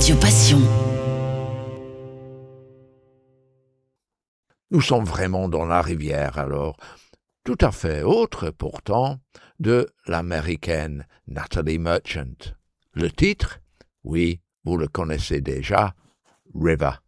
Radio Passion. Nous sommes vraiment dans la rivière alors, tout à fait autre pourtant de l'américaine Natalie Merchant. Le titre, oui, vous le connaissez déjà, River.